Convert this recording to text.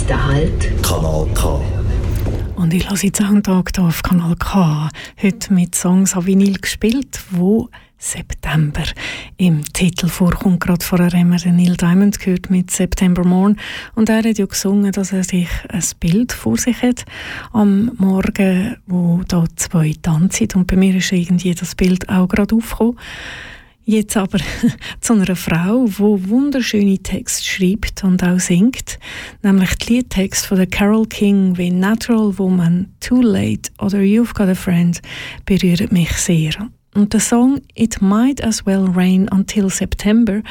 Nächster Halt. Kanal K. Und ich lasse jetzt auch einen Tag hier auf Kanal K. Heute mit Songs an Vinyl gespielt, wo September im Titel vorkommt. Gerade vorher haben wir den Neil Diamond gehört mit September Morn. Und er hat ja gesungen, dass er sich ein Bild vor sich hat am Morgen, wo da zwei tanzen. Und bei mir ist irgendwie das Bild auch gerade aufgekommen. Jetzt aber zu einer Frau, die wunderschöne Texte schreibt und auch singt, nämlich die Liedtext von der Carole King wie Natural Woman, Too Late oder You've Got a Friend berührt mich sehr. Und der Song It Might As Well Rain Until September